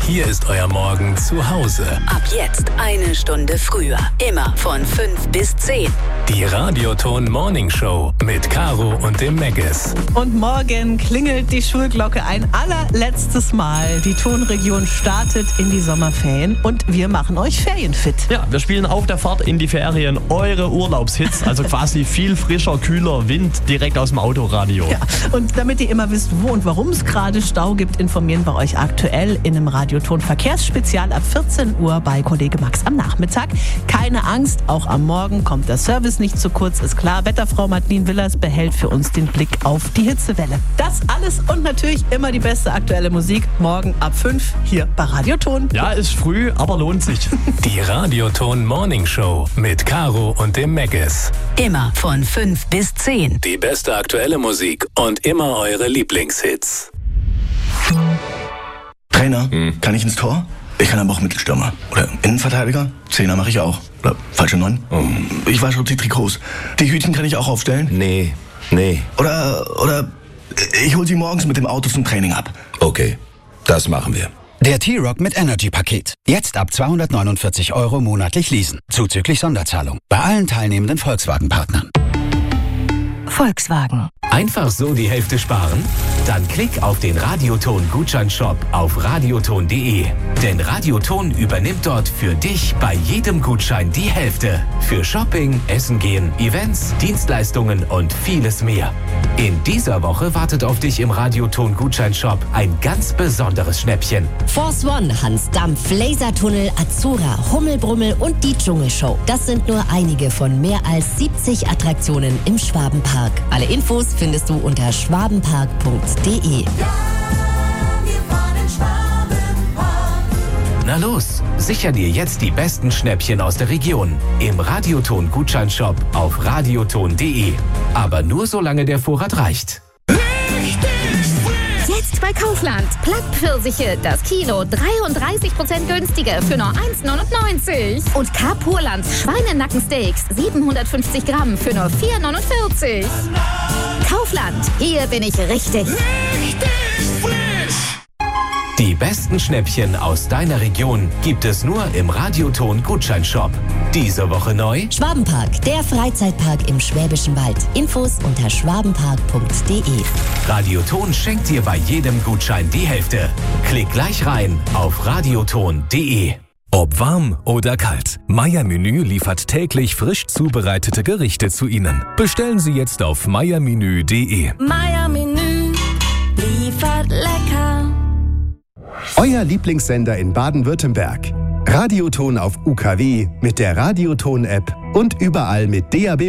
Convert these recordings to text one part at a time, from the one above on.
Hier ist euer Morgen zu Hause. Ab jetzt 1 Stunde früher. Immer von 5 bis 10. Die Radioton Morning Show mit Caro und dem Meggis. Und morgen klingelt die Schulglocke ein allerletztes Mal. Die Tonregion startet in die Sommerferien und wir machen euch ferienfit. Ja, wir spielen auf der Fahrt in die Ferien eure Urlaubshits. Also quasi viel frischer, kühler Wind direkt aus dem Autoradio. Ja, und damit ihr immer wisst, wo und warum es gerade Stau gibt, informieren wir euch aktuell in einem Radioton Verkehrsspezial ab 14 Uhr bei Kollege Max am Nachmittag. Keine Angst, auch am Morgen kommt der Service nicht zu kurz, ist klar. Wetterfrau Martin Willers behält für uns den Blick auf die Hitzewelle. Das alles und natürlich immer die beste aktuelle Musik. Morgen ab 5 hier bei Radioton. Ja, ist früh, aber lohnt sich. Die Radioton Morning Show mit Caro und dem Meggis. Immer von 5 bis 10. Die beste aktuelle Musik und immer eure Lieblingshits. Trainer, kann ich ins Tor? Ich kann aber auch Mittelstürmer. Oder Innenverteidiger? Zehner mache ich auch. Oder falsche 9? Ich wasche auch die Trikots. Die Hütchen kann ich auch aufstellen? Nee. Oder ich hole sie morgens mit dem Auto zum Training ab. Okay, das machen wir. Der T-Rock mit Energy-Paket. Jetzt ab 249 € monatlich leasen. Zuzüglich Sonderzahlung. Bei allen teilnehmenden Volkswagen-Partnern. Volkswagen. Einfach so die Hälfte sparen? Dann klick auf den Radioton-Gutscheinshop auf radioton.de. Denn Radioton übernimmt dort für dich bei jedem Gutschein die Hälfte. Für Shopping, Essen gehen, Events, Dienstleistungen und vieles mehr. In dieser Woche wartet auf dich im Radioton-Gutscheinshop ein ganz besonderes Schnäppchen. Force One, Hans Dampf, Lasertunnel, Azura, Hummelbrummel und die Dschungelshow. Das sind nur einige von mehr als 70 Attraktionen im Schwabenpark. Alle Infos findest du unter schwabenpark.de. Na los, sicher dir jetzt die besten Schnäppchen aus der Region im Radioton-Gutscheinshop auf radioton.de. Aber nur solange der Vorrat reicht. Jetzt bei Kaufland. Plattpfirsiche, das Kilo 33% günstiger für nur 1,99. Und K-Purland Schweinenackensteaks 750 Gramm für nur 4,49. Kaufland, hier bin ich richtig frisch. Die besten Schnäppchen aus deiner Region gibt es nur im Radioton-Gutscheinshop. Diese Woche neu: Schwabenpark, der Freizeitpark im Schwäbischen Wald. Infos unter schwabenpark.de. Radioton schenkt dir bei jedem Gutschein die Hälfte. Klick gleich rein auf radioton.de. Ob warm oder kalt, Meier Menü liefert täglich frisch zubereitete Gerichte zu Ihnen. Bestellen Sie jetzt auf meiermenü.de. Meier Menü liefert lecker. Euer Lieblingssender in Baden-Württemberg. Radioton auf UKW mit der Radioton-App und überall mit DAB+.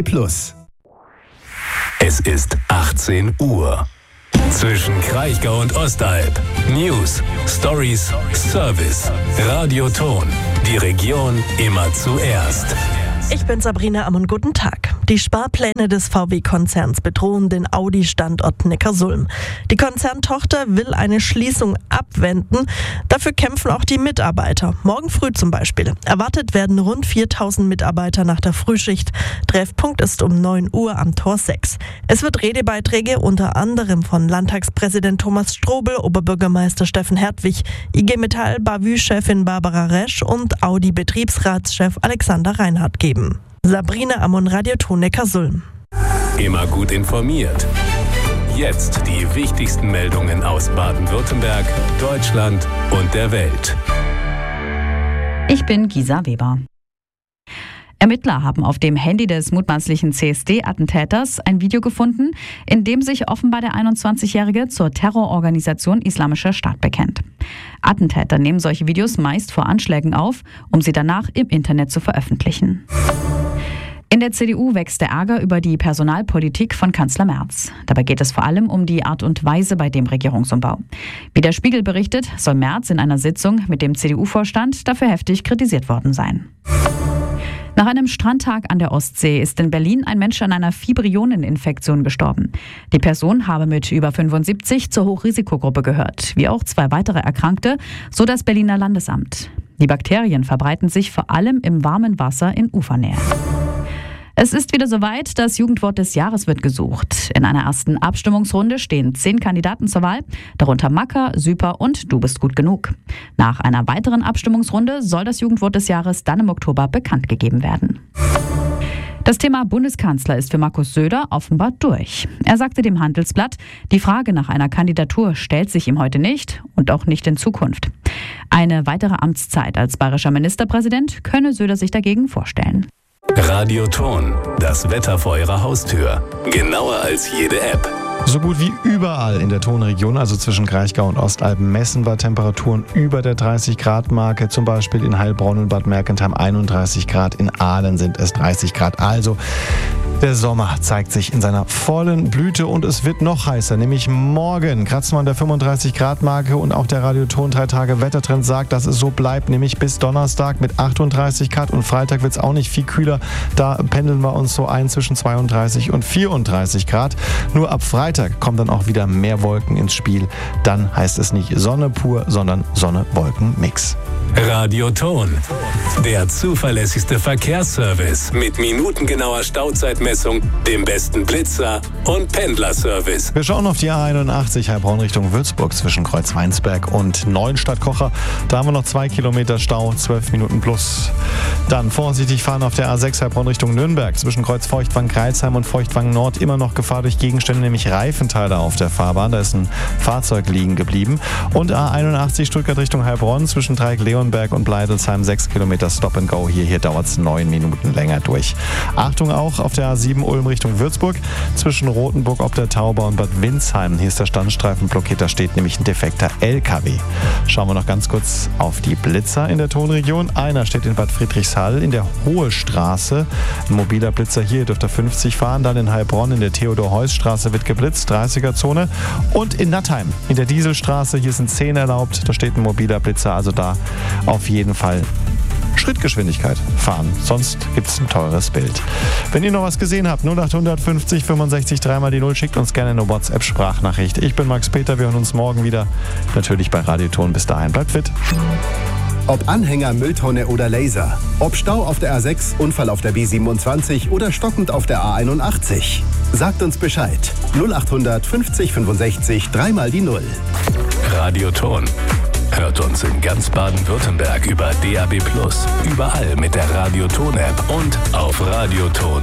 Es ist 18 Uhr. Zwischen Kraichgau und Ostalb. News, Stories, Service. Radioton. Die Region immer zuerst. Ich bin Sabrina Ammon, guten Tag. Die Sparpläne des VW-Konzerns bedrohen den Audi-Standort Neckarsulm. Die Konzerntochter will eine Schließung abwenden. Dafür kämpfen auch die Mitarbeiter. Morgen früh zum Beispiel. Erwartet werden rund 4000 Mitarbeiter nach der Frühschicht. Treffpunkt ist um 9 Uhr am Tor 6. Es wird Redebeiträge unter anderem von Landtagspräsident Thomas Strobel, Oberbürgermeister Steffen Hertwig, IG Metall Bavü-Chefin Barbara Resch und Audi-Betriebsratschef Alexander Reinhardt geben. Sabrina Ammon, Radioton Neckarsulm. Immer gut informiert. Jetzt die wichtigsten Meldungen aus Baden-Württemberg, Deutschland und der Welt. Ich bin Gisa Weber. Ermittler haben auf dem Handy des mutmaßlichen CSD-Attentäters ein Video gefunden, in dem sich offenbar der 21-Jährige zur Terrororganisation Islamischer Staat bekennt. Attentäter nehmen solche Videos meist vor Anschlägen auf, um sie danach im Internet zu veröffentlichen. In der CDU wächst der Ärger über die Personalpolitik von Kanzler Merz. Dabei geht es vor allem um die Art und Weise bei dem Regierungsumbau. Wie der Spiegel berichtet, soll Merz in einer Sitzung mit dem CDU-Vorstand dafür heftig kritisiert worden sein. Nach einem Strandtag an der Ostsee ist in Berlin ein Mensch an einer Fibrioneninfektion gestorben. Die Person habe mit über 75 zur Hochrisikogruppe gehört, wie auch 2 weitere Erkrankte, so das Berliner Landesamt. Die Bakterien verbreiten sich vor allem im warmen Wasser in Ufernähe. Es ist wieder soweit, das Jugendwort des Jahres wird gesucht. In einer ersten Abstimmungsrunde stehen 10 Kandidaten zur Wahl, darunter Macker, Süper und Du bist gut genug. Nach einer weiteren Abstimmungsrunde soll das Jugendwort des Jahres dann im Oktober bekannt gegeben werden. Das Thema Bundeskanzler ist für Markus Söder offenbar durch. Er sagte dem Handelsblatt, die Frage nach einer Kandidatur stellt sich ihm heute nicht und auch nicht in Zukunft. Eine weitere Amtszeit als bayerischer Ministerpräsident könne Söder sich dagegen vorstellen. Radioton, das Wetter vor Ihrer Haustür. Genauer als jede App. So gut wie überall in der Tonregion, also zwischen Kraichgau und Ostalben, messen wir Temperaturen über der 30-Grad-Marke. Zum Beispiel in Heilbronn und Bad Mergentheim 31 Grad, in Aalen sind es 30 Grad. Also der Sommer zeigt sich in seiner vollen Blüte und es wird noch heißer, nämlich morgen kratzen wir an der 35-Grad-Marke und auch der Radioton 3-Tage-Wettertrend sagt, dass es so bleibt, nämlich bis Donnerstag mit 38 Grad und Freitag wird es auch nicht viel kühler. Da pendeln wir uns so ein zwischen 32 und 34 Grad. Nur ab Freitag kommen dann auch wieder mehr Wolken ins Spiel. Dann heißt es nicht Sonne pur, sondern Sonne-Wolken-Mix. Radioton, der zuverlässigste Verkehrsservice mit minutengenauer Stauzeitmessung, dem besten Blitzer und Pendlerservice. Wir schauen auf die A81 Heilbronn Richtung Würzburg zwischen Kreuzweinsberg und Neuenstadt-Kocher. Da haben wir noch 2 Kilometer Stau, 12 Minuten plus. Dann vorsichtig fahren auf der A6 Heilbronn Richtung Nürnberg zwischen Kreuz Feuchtwangen-Kreilsheim und Feuchtwangen-Nord. Immer noch Gefahr durch Gegenstände, nämlich Reifenteile auf der Fahrbahn. Da ist ein Fahrzeug liegen geblieben. Und A81 Stuttgart Richtung Heilbronn zwischen Dreieck-Leonberg und Bleidelsheim 6 Kilometer Stop and Go. Hier dauert es 9 Minuten länger durch. Achtung auch auf der A7 Ulm Richtung Würzburg zwischen Rothenburg ob der Tauber und Bad Windsheim. Hier ist der Standstreifen blockiert, da steht nämlich ein defekter LKW. Schauen wir noch ganz kurz auf die Blitzer in der Tonregion. Einer steht in Bad Friedrichshall in der Hohe Straße. Ein mobiler Blitzer hier, dürfte 50 fahren. Dann in Heilbronn in der Theodor-Heuss-Straße wird geblitzt, 30er-Zone. Und in Nattheim in der Dieselstraße, hier sind 10 erlaubt. Da steht ein mobiler Blitzer, also da auf jeden Fall Schrittgeschwindigkeit fahren, sonst gibt es ein teures Bild. Wenn ihr noch was gesehen habt, 0800 50 65 3 die 0, schickt uns gerne eine WhatsApp-Sprachnachricht. Ich bin Max Peter, wir hören uns morgen wieder, natürlich bei Radioton. Bis dahin, bleibt fit. Ob Anhänger, Mülltonne oder Laser, ob Stau auf der A6, Unfall auf der B27 oder stockend auf der A81. Sagt uns Bescheid. 0800 50 65 3 die 0. Radioton. Hört uns in ganz Baden-Württemberg über DAB+, überall mit der Radioton-App und auf radioton.de.